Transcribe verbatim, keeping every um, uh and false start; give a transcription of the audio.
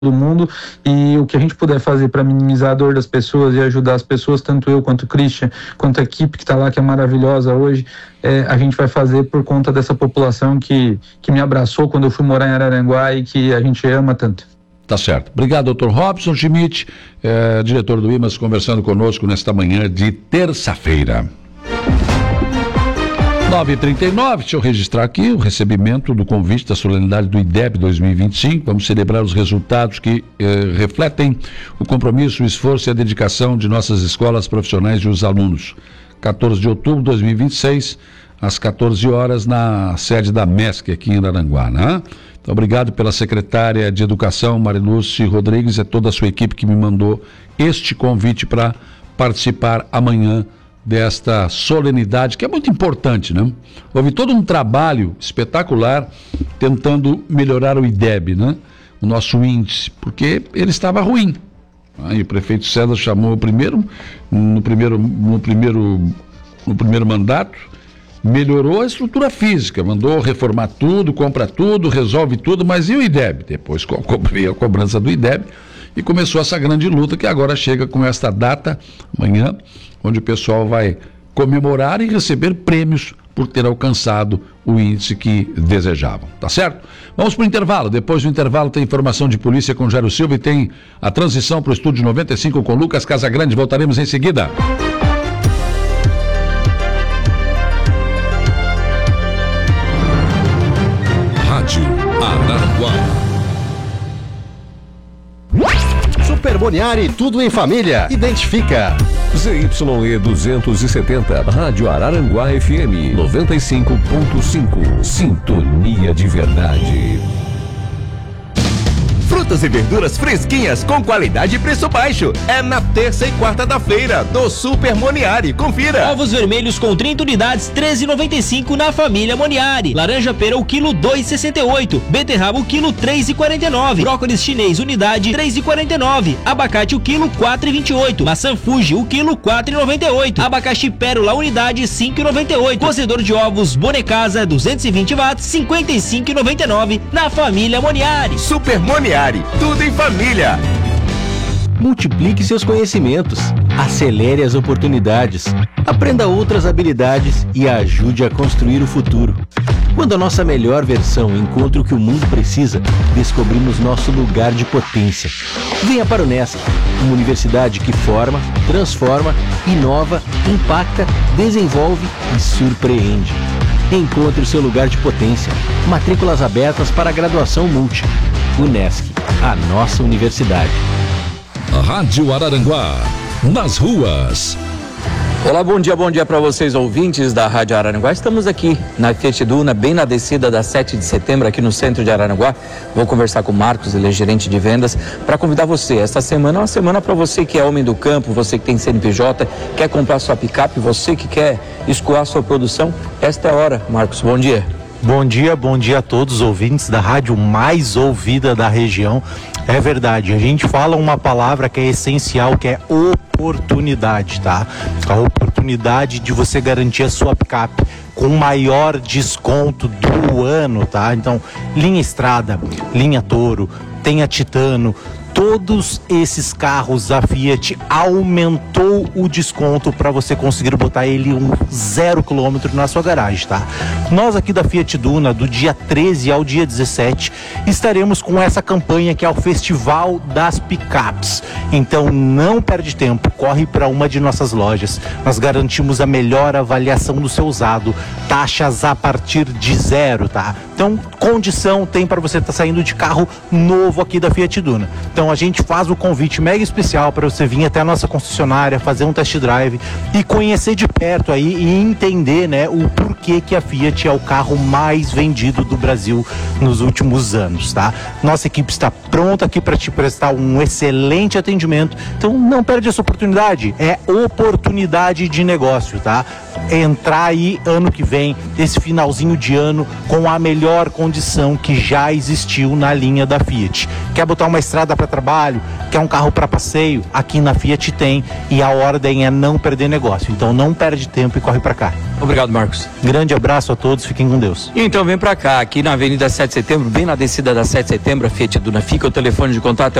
do mundo, e o que a gente puder fazer para minimizar a dor das pessoas e ajudar as pessoas, tanto eu quanto o Christian, quanto a equipe que está lá, que é maravilhosa hoje, é, a gente vai fazer por conta dessa população que, que me abraçou quando eu fui morar em Araranguá e que a gente ama tanto. Tá certo. Obrigado, doutor Robson Schmidt, é, diretor do I M A S, conversando conosco nesta manhã de terça-feira. nove e trinta e nove, deixa eu registrar aqui o recebimento do convite da solenidade do I D E B dois mil e vinte e cinco. Vamos celebrar os resultados que eh, refletem o compromisso, o esforço e a dedicação de nossas escolas profissionais e os alunos. quatorze de outubro de dois mil e vinte e seis, às quatorze horas, na sede da M E S C aqui em Araranguá, né? Então, obrigado pela secretária de Educação, Marilúcia Rodrigues, e toda a sua equipe que me mandou este convite para participar amanhã desta solenidade, que é muito importante, né? Houve todo um trabalho espetacular tentando melhorar o I D E B, né? O nosso índice, porque ele estava ruim. Aí o prefeito César chamou primeiro, no primeiro, no primeiro, no primeiro mandato, melhorou a estrutura física, mandou reformar tudo, compra tudo, resolve tudo, mas e o I D E B? Depois veio a cobrança do I D E B e começou essa grande luta que agora chega com esta data, amanhã, onde o pessoal vai comemorar e receber prêmios por ter alcançado o índice que desejavam, tá certo? Vamos para o intervalo. Depois do intervalo tem informação de polícia com Jairo Silva e tem a transição para o Estúdio noventa e cinco com Lucas Casagrande. Voltaremos em seguida. Rádio Araranguá. Super Boniari, tudo em família. Identifica. Z Y E duzentos e setenta, Rádio Araranguá F M noventa e cinco ponto cinco. Sintonia de verdade. Frutas e verduras fresquinhas com qualidade e preço baixo. É na terça e quarta da feira do Super Moniari. Confira. Ovos vermelhos com trinta unidades, treze e noventa e cinco na família Moniari. Laranja pera o quilo dois e sessenta e oito. Beterraba o quilo três e quarenta e nove. Brócolis chinês unidade três e quarenta e nove. Abacate o quilo quatro e vinte e oito. Maçã Fuji o quilo quatro e noventa e oito. Abacaxi pérola unidade cinco e noventa e oito. Cozedor de ovos Bonecasa duzentos e vinte watts cinquenta e cinco e noventa e nove na família Moniari. Super Moniari. Tudo em família. Multiplique seus conhecimentos, acelere as oportunidades, aprenda outras habilidades e ajude a construir o futuro. Quando a nossa melhor versão encontra o que o mundo precisa, descobrimos nosso lugar de potência. Venha para o Unesc, uma universidade que forma, transforma, inova, impacta, desenvolve e surpreende. Encontre o seu lugar de potência. Matrículas abertas para a graduação multi. Unesc, a nossa universidade. Rádio Araranguá, nas ruas. Olá, bom dia, bom dia para vocês ouvintes da Rádio Araranguá. Estamos aqui na Fiat Duna, bem na descida da sete de setembro, aqui no centro de Araranguá. Vou conversar com o Marcos, ele é gerente de vendas, para convidar você. Esta semana é uma semana para você que é homem do campo, você que tem C N P J, quer comprar sua picape, você que quer escoar sua produção. Esta é a hora, Marcos, bom dia. Bom dia, bom dia a todos os ouvintes da rádio mais ouvida da região. É verdade, a gente fala uma palavra que é essencial, que é oportunidade, tá? A oportunidade de você garantir a sua picape com o maior desconto do ano, tá? Então, linha Estrada, linha Toro, tem a Titano. Todos esses carros a Fiat aumentou o desconto para você conseguir botar ele um zero quilômetro na sua garagem, tá? Nós aqui da Fiat Duna, do dia treze ao dia dezessete, estaremos com essa campanha que é o Festival das Picapes. Então não perde tempo, corre para uma de nossas lojas. Nós garantimos a melhor avaliação do seu usado, taxas a partir de zero, tá? Então condição tem para você estar tá saindo de carro novo aqui da Fiat Duna. Então a gente faz o convite mega especial para você vir até a nossa concessionária, fazer um test drive e conhecer de perto aí e entender, né, o porquê que a Fiat é o carro mais vendido do Brasil nos últimos anos, tá? Nossa equipe está pronta aqui para te prestar um excelente atendimento, então não perde essa oportunidade, é oportunidade de negócio, tá? entrar aí ano que vem, esse finalzinho de ano, com a melhor condição que já existiu na linha da Fiat. Quer botar uma estrada para trabalho? Quer um carro para passeio? Aqui na Fiat tem, e a ordem é não perder negócio. Então não perde tempo e corre para cá. Obrigado, Marcos. Grande abraço a todos, fiquem com Deus. E então vem para cá, aqui na Avenida sete de Setembro, bem na descida da sete de Setembro, a Fiat Duna fica. O telefone de contato é